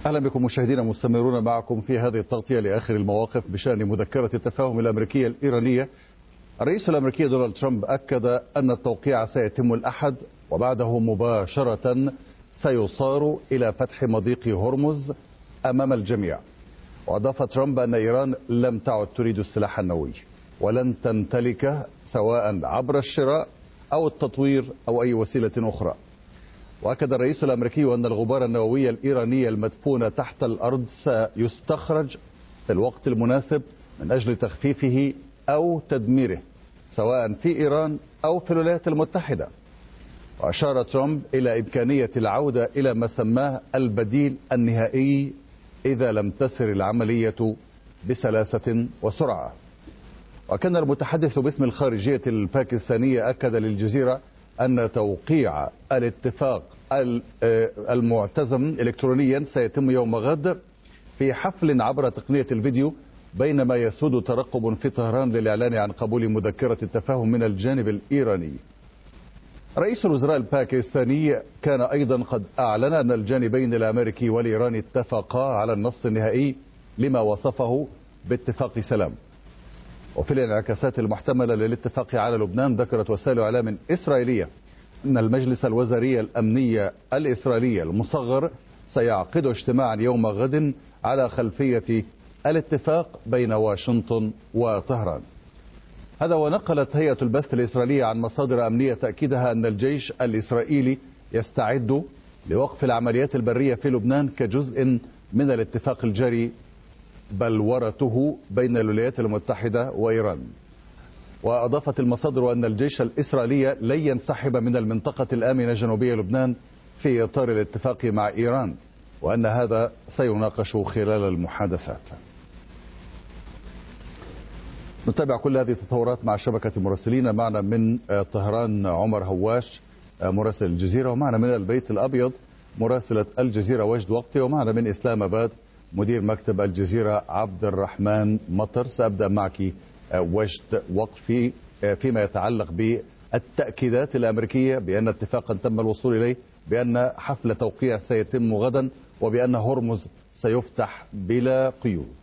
أهلا بكم مشاهدينا، مستمرون معكم في هذه التغطية لآخر المواقف بشأن مذكرة التفاهم الأمريكية الإيرانية. الرئيس الأمريكي دونالد ترامب أكد أن التوقيع سيتم الأحد، وبعده مباشرة سيصار إلى فتح مضيق هرمز أمام الجميع. وأضاف ترامب أن إيران لم تعد تريد السلاح النووي ولن تمتلكه سواء عبر الشراء أو التطوير أو أي وسيلة أخرى. وأكد الرئيس الأمريكي أن الغبار النووي الإيراني المدفون تحت الأرض سيستخرج في الوقت المناسب من أجل تخفيفه أو تدميره سواء في إيران أو في الولايات المتحدة. وأشار ترامب إلى إمكانية العودة إلى ما سماه البديل النهائي إذا لم تسر العملية بسلاسة وسرعة. وكان المتحدث باسم الخارجية الباكستانية أكد للجزيرة أن توقيع الاتفاق المعتزم إلكترونيا سيتم يوم غد في حفل عبر تقنية الفيديو، بينما يسود ترقب في طهران للإعلان عن قبول مذكرة التفاهم من الجانب الإيراني. رئيس الوزراء الباكستاني كان أيضا قد أعلن أن الجانبين الأمريكي والإيراني اتفقا على النص النهائي لما وصفه باتفاق سلام. وفي الانعكاسات المحتملة للاتفاق على لبنان، ذكرت وسائل إعلام إسرائيلية أن المجلس الوزاري الأمني الإسرائيلي المصغر سيعقد اجتماعا يوم غد على خلفية الاتفاق بين واشنطن وطهران. هذا ونقلت هيئة البث الإسرائيلية عن مصادر أمنية تأكيدها أن الجيش الإسرائيلي يستعد لوقف العمليات البرية في لبنان كجزء من الاتفاق الجاري بلورته بين الولايات المتحدة وإيران. وأضافت المصادر أن الجيش الإسرائيلي لن ينسحب من المنطقة الآمنة جنوبية لبنان في إطار الاتفاق مع إيران، وأن هذا سيناقش خلال المحادثات. نتابع كل هذه التطورات مع شبكة مراسلين. معنا من طهران عمر هواش مراسل الجزيرة، ومعنا من البيت الأبيض مراسلة الجزيرة وجد وقتي، ومعنا من إسلام آباد مدير مكتب الجزيرة عبد الرحمن مطر. سأبدأ معك وجد وقفي فيما يتعلق بالتأكيدات الأمريكية بأن اتفاقا تم الوصول إليه، بأن حفل توقيع سيتم غدا، وبأن هرمز سيفتح بلا قيود.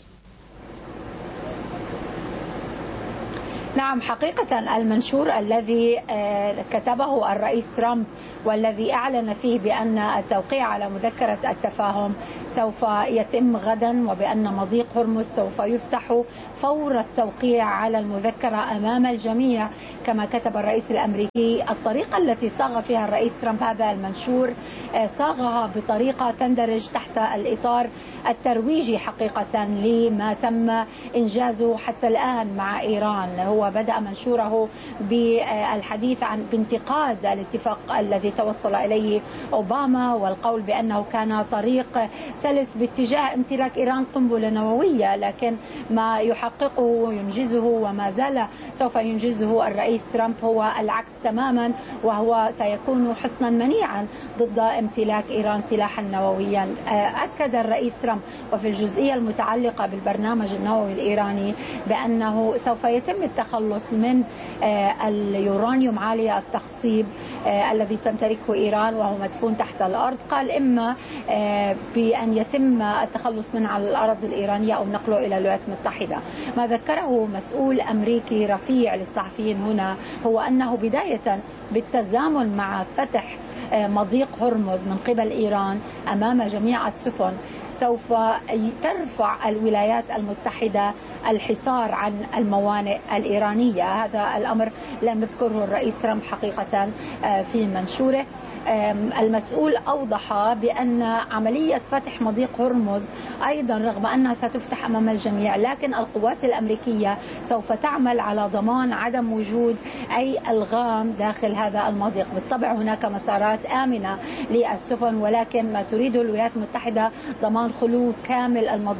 نعم، حقيقة المنشور الذي كتبه الرئيس ترامب والذي أعلن فيه بأن التوقيع على مذكرة التفاهم سوف يتم غدا، وبأن مضيق هرمز سوف يفتح فور التوقيع على المذكرة أمام الجميع كما كتب الرئيس الأمريكي. الطريقة التي صاغ فيها الرئيس ترامب هذا المنشور صاغها بطريقة تندرج تحت الإطار الترويجي حقيقة لما تم إنجازه حتى الآن مع إيران. هو بدأ منشوره بالحديث عن بانتقاد الاتفاق الذي توصل إليه أوباما، والقول بأنه كان طريق سلس باتجاه امتلاك إيران قنبلة نووية، لكن ما يحققه وينجزه وما زال سوف ينجزه الرئيس ترامب هو العكس تماما، وهو سيكون حصنا منيعا ضد امتلاك إيران سلاحا نوويا. أكد الرئيس ترامب وفي الجزئية المتعلقة بالبرنامج النووي الإيراني بأنه سوف يتم التخلص من اليورانيوم عالي التخصيب الذي تمتلكه إيران وهو مدفون تحت الأرض. قال إما بأن يتم التخلص منه على الأراضي الإيرانية أو نقله إلى الولايات المتحدة. ما ذكره مسؤول أمريكي رفيع للصحفيين هنا هو أنه بداية بالتزامن مع فتح مضيق هرمز من قبل إيران أمام جميع السفن سوف ترفع الولايات المتحدة الحصار عن الموانئ الإيرانية. هذا الأمر لم يذكره الرئيس ترامب حقيقة في منشوره. المسؤول أوضح بأن عملية فتح مضيق هرمز أيضا رغم أنها ستفتح أمام الجميع، لكن القوات الأمريكية سوف تعمل على ضمان عدم وجود أي ألغام داخل هذا المضيق. بالطبع هناك مسارات آمنة للسفن، ولكن ما تريده الولايات المتحدة ضمان خلو كامل المضيق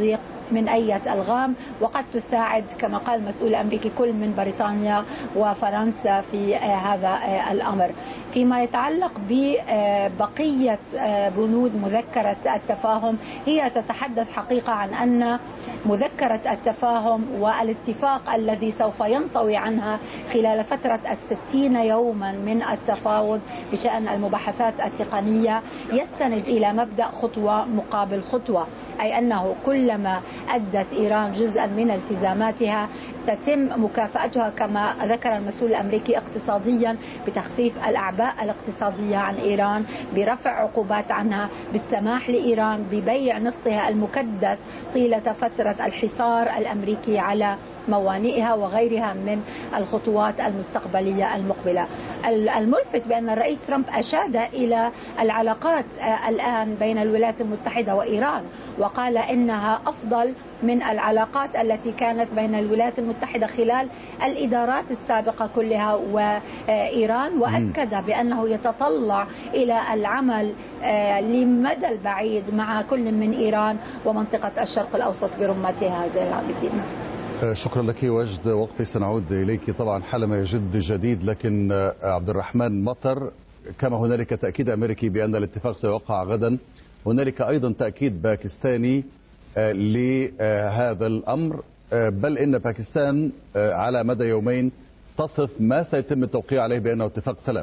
من أي ألغام، وقد تساعد كما قال المسؤول الأمريكي كل من بريطانيا وفرنسا في هذا الأمر. فيما يتعلق ببقية بنود مذكرة التفاهم، هي تتحدث حقيقة عن أن مذكرة التفاهم والاتفاق الذي سوف ينطوي عنها خلال فترة 60 يوما من التفاوض بشأن المباحثات التقنية يستند إلى مبدأ خطوة مقابل خطوة، أي أنه كلما أدت إيران جزءا من التزاماتها تتم مكافأتها كما ذكر المسؤول الأمريكي اقتصاديا بتخفيف الأعباء الاقتصادية عن إيران، برفع عقوبات عنها، بالسماح لإيران ببيع نفطها المكدس طيلة فترة الحصار الأمريكي على موانئها وغيرها من الخطوات المستقبلية المقبلة. الملفت بأن الرئيس ترامب أشاد إلى العلاقات الآن بين الولايات المتحدة وإيران، وقال إنها أفضل من العلاقات التي كانت بين الولايات المتحدة خلال الإدارات السابقة كلها وإيران، وأكد بأنه يتطلع إلى العمل لمدى البعيد مع كل من إيران ومنطقة الشرق الأوسط برمتها. زي العابدين. شكرا لك وجد، وقتي سنعود إليك طبعا حالما يجد جديد. لكن عبد الرحمن مطر، كما هنالك تأكيد أمريكي بأن الاتفاق سيوقع غدا، هنالك أيضا تأكيد باكستاني لهذا الأمر، بل إن باكستان على مدى يومين تصف ما سيتم التوقيع عليه بأنه اتفاق سلام.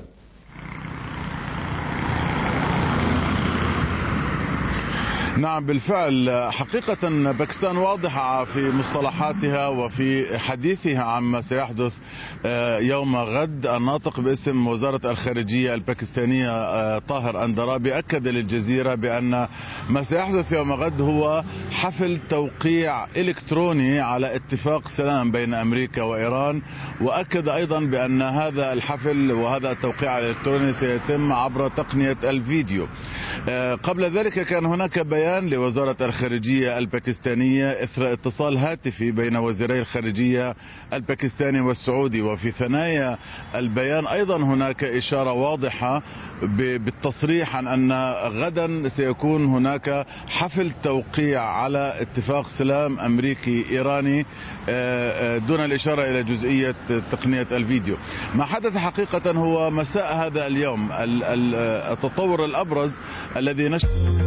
نعم بالفعل، حقيقة باكستان واضحة في مصطلحاتها وفي حديثها عما سيحدث يوم غد. الناطق باسم وزارة الخارجية الباكستانية طاهر أندرابي أكد للجزيرة بأن ما سيحدث يوم غد هو حفل توقيع إلكتروني على اتفاق سلام بين أمريكا وإيران، وأكد أيضا بأن هذا الحفل وهذا التوقيع الإلكتروني سيتم عبر تقنية الفيديو. قبل ذلك كان هناك بيان لوزارة الخارجية الباكستانية إثر اتصال هاتفي بين وزيري الخارجية الباكستاني والسعودي، وفي ثنايا البيان أيضا هناك إشارة واضحة بالتصريح عن أن غدا سيكون هناك حفل توقيع على اتفاق سلام أمريكي إيراني دون الإشارة إلى جزئية تقنية الفيديو. ما حدث حقيقة هو مساء هذا اليوم التطور الأبرز الذي نشر